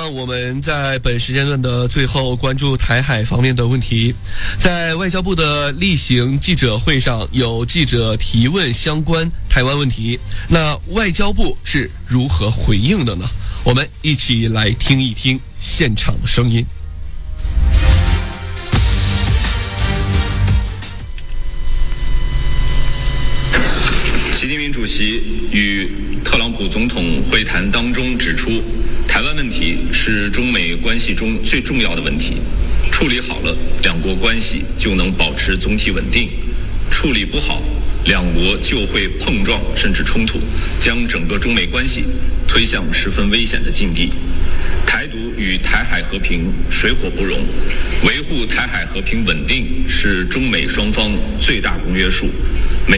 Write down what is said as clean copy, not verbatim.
让我们在本时间段的最后关注台海方面的问题。在外交部的例行记者会上，有记者提问相关台湾问题，那外交部是如何回应的呢？我们一起来听一听现场的声音。 习近平主席与特朗普总统会谈当中指出，台湾问题是中美关系中最重要的问题，处理好了，两国关系就能保持总体稳定；处理不好，两国就会碰撞甚至冲突，将整个中美关系推向十分危险的境地。台独与台海和平水火不容，维护台海和平稳定是中美双方最大公约数。